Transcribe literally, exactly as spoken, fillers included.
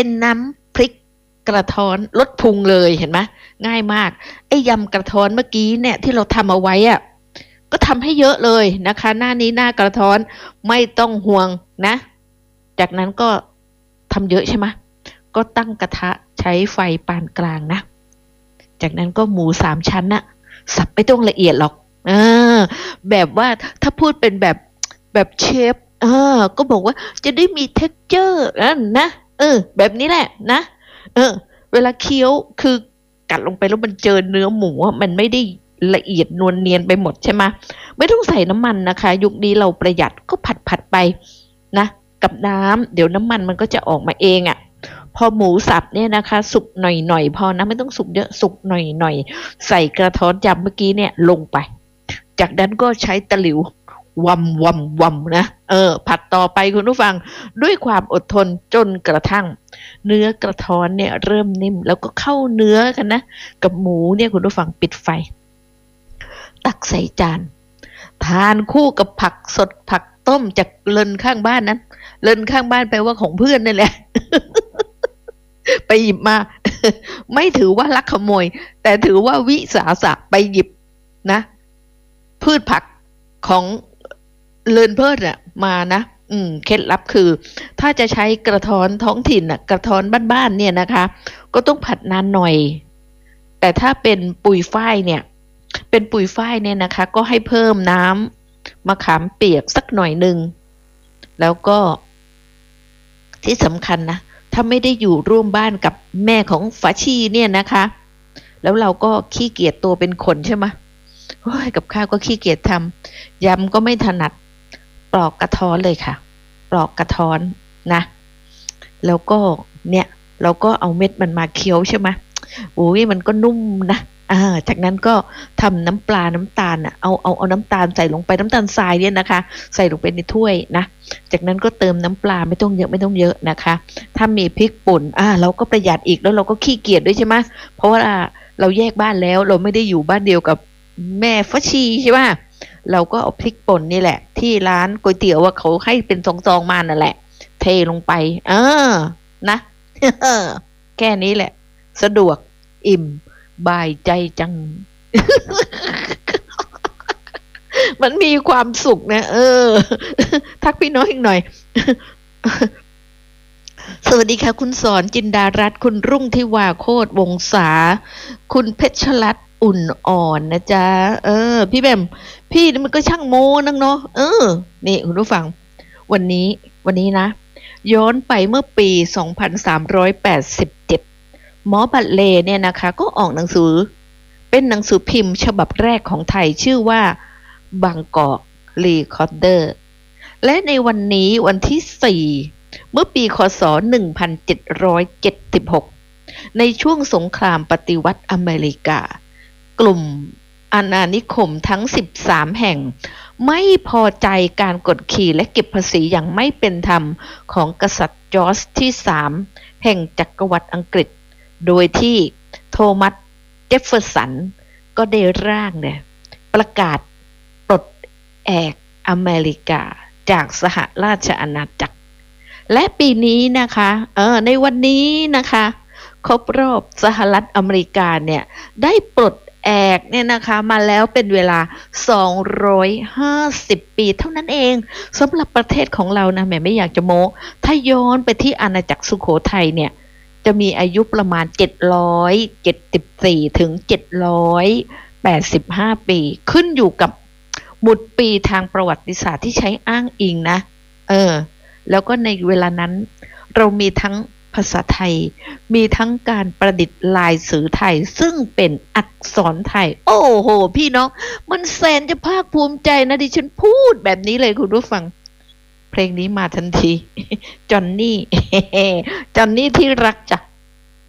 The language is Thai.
เป็นน้ำพริกกระท้อนลดพุงเลยเห็นไหมง่ายมากไอ้ยำกระท้อนเมื่อกี้เนี่ยที่เราทำเอาไว้อะก็ทำให้เยอะเลยนะคะหน้านี้หน้ากระท้อนไม่ต้องห่วงนะจากนั้นก็ทำเยอะใช่ไหมก็ตั้งกระทะใช้ไฟปานกลางนะจากนั้นก็หมูสามชั้นน่ะสับไม่ต้องละเอียดหรอกเออแบบว่าถ้าพูดเป็นแบบแบบเชฟเออก็บอกว่าจะได้มี texture นั่นนะเออแบบนี้แหละนะเออเวลาเคี้ยวคือกัดลงไปแล้วมันเจอเนื้อหมูมันไม่ได้ละเอียดนวลเนียนไปหมดใช่ไหมไม่ต้องใส่น้ำมันนะคะยุคนี้เราประหยัดก็ผัดผัดไปนะกับน้ำเดี๋ยวน้ำมันมันก็จะออกมาเองอะ่ะพอหมูสับเนี่ยนะคะสุกหน่อยๆพอนะไม่ต้องสุกเยอะสุกหน่อยๆใส่กระท้อนยำเมื่อกี้เนี่ยลงไปจากนั้นก็ใช้ตะหลิววัมวัมวัมนะเออผัดต่อไปคุณผู้ฟังด้วยความอดทนจนกระทั่งเนื้อกระท้อนเนี่ยเริ่มนิ่มแล้วก็เข้าเนื้อกันนะกับหมูเนี่ยคุณผู้ฟังปิดไฟตักใส่จานทานคู่กับผักสดผักต้มจากเลินข้างบ้านนั้นเลินข้างบ้านแปลว่าของเพื่อนนั่นแหละ ไปหยิบมา ไม่ถือว่าลักขโมยแต่ถือว่าวิสาสะไปหยิบนะพืชผักของเลินเพิดอะมานะอืมเคล็ดลับคือถ้าจะใช้กระท้อนท้องถิ่นอะกระท้อนบ้านๆเนี่ยนะคะก็ต้องผัดนานหน่อยแต่ถ้าเป็นปุยฝ้ายเนี่ยเป็นปุยฝ้ายเนี่ยนะคะก็ให้เพิ่มน้ำมะขามเปียกสักหน่อยหนึ่งแล้วก็ที่สำคัญนะถ้าไม่ได้อยู่ร่วมบ้านกับแม่ของฝาชีเนี่ยนะคะแล้วเราก็ขี้เกียจตัวเป็นคนใช่ไหมโอ้ยกับข้าวก็ขี้เกียจทำยำก็ไม่ถนัดปลอกกระท้อนเลยค่ะปลอกกระท้อนนะแล้วก็เนี่ยเราก็เอาเม็ดมันมาเคี้ยวใช่ไหมโอ้ยมันก็นุ่มนะอ่าจากนั้นก็ทำน้ำปลาน้ำตาลอ่ะเอาเอาเอาน้ำตาลใส่ลงไปน้ำตาลทรายเนี่ยนะคะใส่ลงไปในถ้วยนะจากนั้นก็เติมน้ำปลาไม่ต้องเยอะไม่ต้องเยอะนะคะถ้ามีพริกป่นอ่าเราก็ประหยัดอีกแล้วเราก็ขี้เกียจด้วยใช่ไหมเพราะว่าเราแยกบ้านแล้วเราไม่ได้อยู่บ้านเดียวกับแม่ฟัชชีใช่ไหมเราก็เอาพริกป่นนี่แหละที่ร้านก๋วยเตี๋ยวว่าเขาให้เป็นซองๆมานั่นแหละเทลงไปเออนะ แค่นี้แหละสะดวกอิ่มบายใจจัง มันมีความสุขนะเออ ทักพี่น้องอีกหน่อย สวัสดีค่ะคุณสอนจินดารัตน์คุณรุ่งทิวาโคตรวงศาคุณเพชรรัตน์อุ่นอ่อนนะจ๊ะเออพี่แบมพี่นี่มันก็ช่างโม้นังเนาะเออนี่คุณผู้ฟังวันนี้วันนี้นะย้อนไปเมื่อปีสองพันสามร้อยแปดสิบเจ็ดหมอบัตเลเนี่ยนะคะก็ออกหนังสือเป็นหนังสือพิมพ์ฉบับแรกของไทยชื่อว่าบางกอกรีคอร์เดอร์และในวันนี้วันที่สี่เมื่อปีคศหนึ่งพันเจ็ดร้อยเจ็ดสิบหกในช่วงสงครามปฏิวัติอเมริกากลุ่มอาณานิคมทั้งสิบสามแห่งไม่พอใจการกดขี่และเก็บภาษีอย่างไม่เป็นธรรมของกษัตริย์จอร์จที่สามแห่งจักรวรรดิอังกฤษโดยที่โทมัสเจฟเฟอร์สันก็ได้ร่างเนี่ยประกาศปลดแอกอเมริกาจากสหราชอาณาจักรและปีนี้นะคะเออในวันนี้นะคะครบรอบสหรัฐอเมริกาเนี่ยได้ปลดแอกเนี่ยนะคะมาแล้วเป็นเวลาสองร้อยห้าสิบปีเท่านั้นเองสำหรับประเทศของเรานะแม่ไม่อยากจะโม้ถ้าย้อนไปที่อาณาจักรสุโขทัยเนี่ยจะมีอายุประมาณเจ็ดร้อยเจ็ดสิบสี่ถึงเจ็ดร้อยแปดสิบห้าปีขึ้นอยู่กับหมุดปีทางประวัติศาสตร์ที่ใช้อ้างอิงนะเออแล้วก็ในเวลานั้นเรามีทั้งภาษาไทยมีทั้งการประดิษฐ์ลายสื่อไทยซึ่งเป็นอักษรไทยโอ้โหพี่น้องมันแสนจะภาคภูมิใจนะดิฉันพูดแบบนี้เลยคุณผู้ฟังเพลงนี้มาทันที จอนนี่ จอนนี่ที่รักจ้ะ